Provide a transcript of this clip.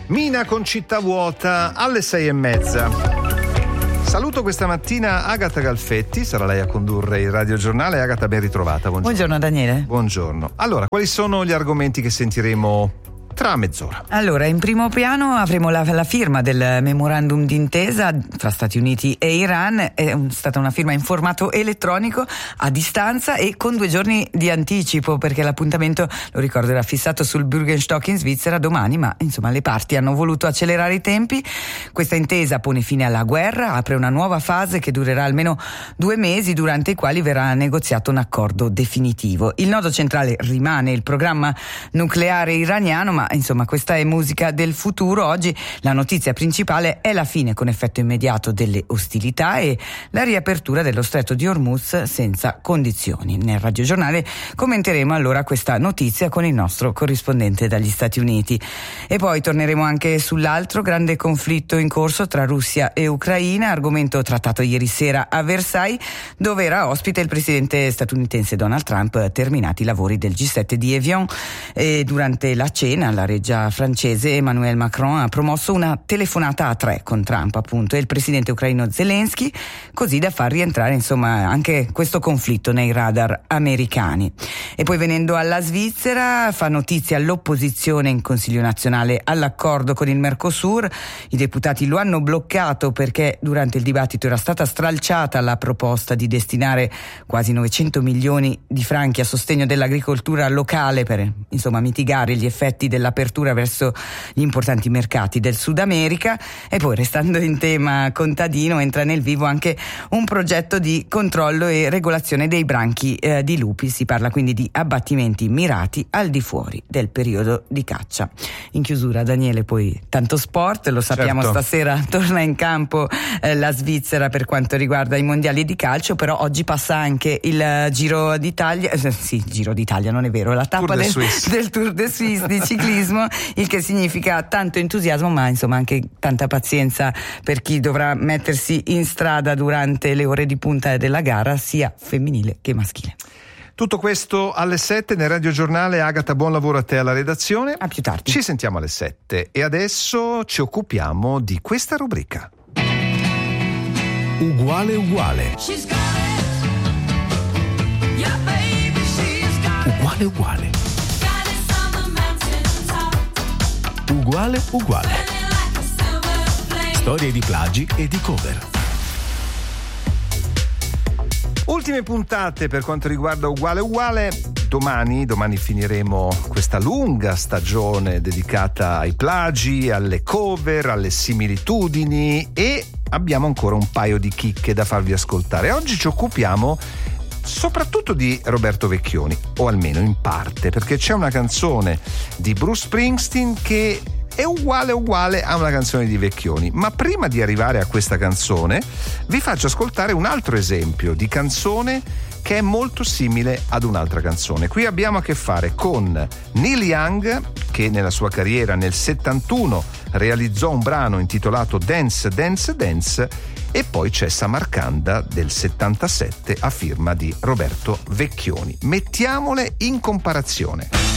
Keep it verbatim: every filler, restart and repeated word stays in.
Mina con Città Vuota alle sei e mezza. Saluto questa mattina Agata Galfetti, sarà lei a condurre il radiogiornale. Agata, ben ritrovata. Buongiorno. Buongiorno Daniele. Buongiorno. Allora, quali sono gli argomenti che sentiremo tra mezz'ora? Allora, in primo piano avremo la, la firma del memorandum d'intesa fra Stati Uniti e Iran. È un, stata una firma in formato elettronico a distanza e con due giorni di anticipo, perché l'appuntamento, lo ricordo, era fissato sul Bürgenstock in Svizzera domani, ma insomma le parti hanno voluto accelerare i tempi. Questa intesa pone fine alla guerra, apre una nuova fase che durerà almeno due mesi, durante i quali verrà negoziato un accordo definitivo. Il nodo centrale rimane il programma nucleare iraniano, ma insomma questa è musica del futuro. Oggi la notizia principale è la fine con effetto immediato delle ostilità e la riapertura dello stretto di Hormuz senza condizioni. Nel radiogiornale commenteremo allora questa notizia con il nostro corrispondente dagli Stati Uniti e poi torneremo anche sull'altro grande conflitto in corso tra Russia e Ucraina, argomento trattato ieri sera a Versailles, dove era ospite il presidente statunitense Donald Trump, terminati i lavori del G sette di Evian. E durante la cena la regia francese Emmanuel Macron ha promosso una telefonata a tre con Trump, appunto, e il presidente ucraino Zelensky, così da far rientrare insomma anche questo conflitto nei radar americani. E poi venendo alla Svizzera, fa notizia l'opposizione in Consiglio nazionale all'accordo con il Mercosur. I deputati lo hanno bloccato perché durante il dibattito era stata stralciata la proposta di destinare quasi novecento milioni di franchi a sostegno dell'agricoltura locale per insomma mitigare gli effetti dell'apertura verso gli importanti mercati del Sud America. E poi, restando in tema contadino, entra nel vivo anche un progetto di controllo e regolazione dei branchi eh, di lupi. Si parla quindi di abbattimenti mirati al di fuori del periodo di caccia. In chiusura, Daniele, poi tanto sport, lo sappiamo, certo. Stasera torna in campo eh, la Svizzera per quanto riguarda i mondiali di calcio, però oggi passa anche il Giro d'Italia, eh, sì, Giro d'Italia non è vero, la tappa del, del Tour de Suisse di ciclismo, il che significa tanto entusiasmo ma insomma anche tanta pazienza per chi dovrà mettersi in strada durante le ore di punta della gara, sia femminile che maschile. Tutto questo alle sette nel radiogiornale. Agata, buon lavoro a te alla redazione. A più tardi. Ci sentiamo alle sette e adesso ci occupiamo di questa rubrica. Uguale uguale. Uguale uguale. Uguale uguale. Storie di plagi e di cover. Ultime puntate per quanto riguarda Uguale Uguale. Domani, domani finiremo questa lunga stagione dedicata ai plagi, alle cover, alle similitudini e abbiamo ancora un paio di chicche da farvi ascoltare. Oggi ci occupiamo soprattutto di Roberto Vecchioni, o almeno in parte, perché c'è una canzone di Bruce Springsteen che è uguale uguale a una canzone di Vecchioni. Ma prima di arrivare a questa canzone vi faccio ascoltare un altro esempio di canzone che è molto simile ad un'altra canzone. Qui abbiamo a che fare con Neil Young, che nella sua carriera nel settantuno realizzò un brano intitolato Dance Dance Dance, e poi c'è Samarcanda del settantasette a firma di Roberto Vecchioni. Mettiamole in comparazione.